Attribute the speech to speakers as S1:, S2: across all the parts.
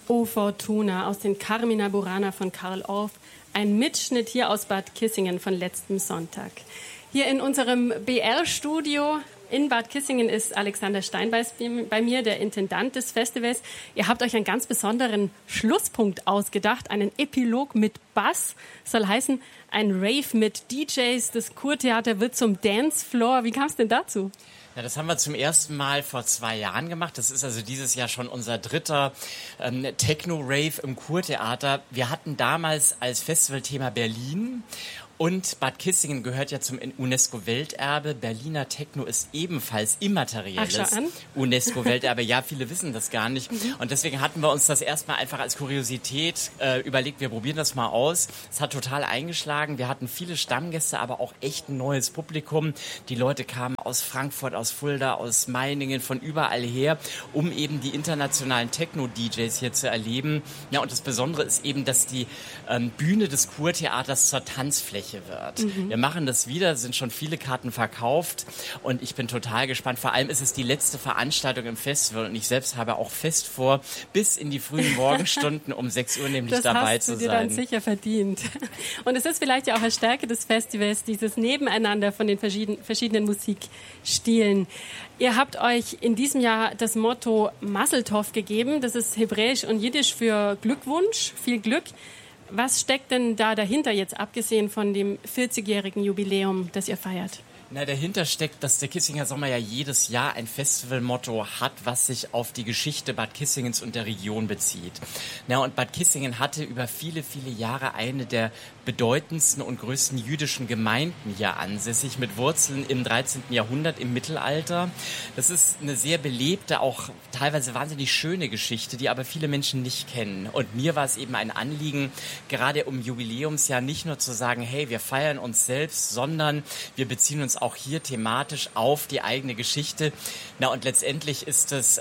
S1: O Fortuna aus den Carmina Burana von Carl Orff. Ein Mitschnitt hier aus Bad Kissingen von letztem Sonntag. Hier in unserem BR-Studio in Bad Kissingen ist Alexander Steinbeiß bei mir, der Intendant des Festivals. Ihr habt euch einen ganz besonderen Schlusspunkt ausgedacht, einen Epilog mit Bass. Soll heißen, ein Rave mit DJs. Das Kurtheater wird zum Dancefloor. Wie kam es denn dazu?
S2: Ja, das haben wir zum ersten Mal vor 2 Jahren gemacht. Das ist also dieses Jahr schon unser dritter Techno-Rave im Kurtheater. Wir hatten damals als Festivalthema Berlin. Und Bad Kissingen gehört ja zum UNESCO-Welterbe. Berliner Techno ist ebenfalls immaterielles UNESCO-Welterbe. Ja, viele wissen das gar nicht. Und deswegen hatten wir uns das erstmal einfach als Kuriosität überlegt, wir probieren das mal aus. Es hat total eingeschlagen. Wir hatten viele Stammgäste, aber auch echt ein neues Publikum. Die Leute kamen aus Frankfurt, aus Fulda, aus Meiningen, von überall her, um eben die internationalen Techno-DJs hier zu erleben. Ja, und das Besondere ist eben, dass die Bühne des Kurtheaters zur Tanzfläche wird. Wir machen das wieder, sind schon viele Karten verkauft und ich bin total gespannt. Vor allem ist es die letzte Veranstaltung im Festival und ich selbst habe auch fest vor, bis in die frühen Morgenstunden um 6 Uhr nämlich dabei zu sein. Das hast du dir dann
S1: sicher verdient. Und es ist vielleicht ja auch eine Stärke des Festivals, dieses Nebeneinander von den verschiedenen Musikstilen. Ihr habt euch in diesem Jahr das Motto Mazel Tov gegeben. Das ist Hebräisch und Jiddisch für Glückwunsch, viel Glück. Was steckt denn da dahinter jetzt, abgesehen von dem 40-jährigen Jubiläum, das ihr feiert?
S2: Na, dahinter steckt, dass der Kissinger Sommer ja jedes Jahr ein Festivalmotto hat, was sich auf die Geschichte Bad Kissingens und der Region bezieht. Na, und Bad Kissingen hatte über viele, viele Jahre eine der bedeutendsten und größten jüdischen Gemeinden hier ansässig, mit Wurzeln im 13. Jahrhundert, im Mittelalter. Das ist eine sehr belebte, auch teilweise wahnsinnig schöne Geschichte, die aber viele Menschen nicht kennen. Und mir war es eben ein Anliegen, gerade um Jubiläumsjahr nicht nur zu sagen, hey, wir feiern uns selbst, sondern wir beziehen uns auch hier thematisch auf die eigene Geschichte. Na, und letztendlich ist es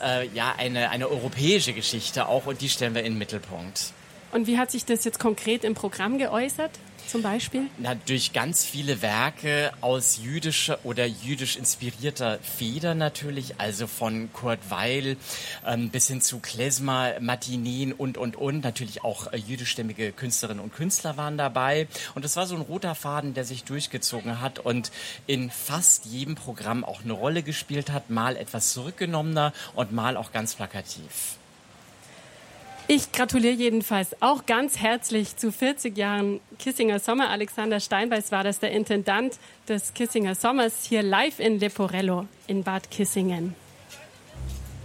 S2: eine europäische Geschichte auch und die stellen wir in den Mittelpunkt.
S1: Und wie hat sich das jetzt konkret im Programm geäußert, zum Beispiel?
S2: Na, durch ganz viele Werke aus jüdischer oder jüdisch inspirierter Feder natürlich, also von Kurt Weill bis hin zu Klezmer, Matineen und. Natürlich auch jüdischstämmige Künstlerinnen und Künstler waren dabei. Und es war so ein roter Faden, der sich durchgezogen hat und in fast jedem Programm auch eine Rolle gespielt hat, mal etwas zurückgenommener und mal auch ganz plakativ.
S1: Ich gratuliere jedenfalls auch ganz herzlich zu 40 Jahren Kissinger Sommer. Alexander Steinbeiß war das, der Intendant des Kissinger Sommers, hier live in Leporello in Bad Kissingen.